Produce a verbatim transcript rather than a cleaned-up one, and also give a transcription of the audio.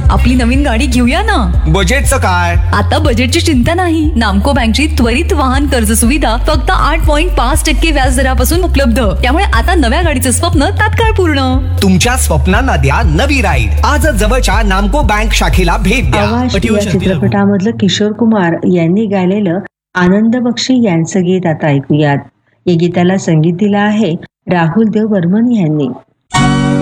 आपली नवीन गाडी घेऊया ना. बजेटचं काय? आता बजेटची चिंता नाही. नामको बँकची त्वरित वाहन कर्ज सुविधा फक्त आठ पॉईंट पाच टक्के व्याज दरापासून उपलब्ध. त्यामुळे आता नव्या गाडीचं स्वप्न तात्काळ पूर्ण. तुमच्या स्वप्नांना द्या नवी राईड. आजच जवळच्या नामको बँक शाखेला भेट द्या. आवाज या चित्रपटामधलं किशोर कुमार यांनी गायलेलं आनंद बक्षी यांचं गीत आता ऐकूयात. या गीताला संगीत दिलं आहे राहुल देव बर्मन यांनी.